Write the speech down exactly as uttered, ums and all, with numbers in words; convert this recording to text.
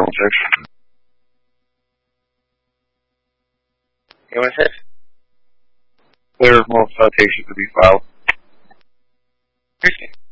objection. Anyone said? There is no citation to be filed. Seriously.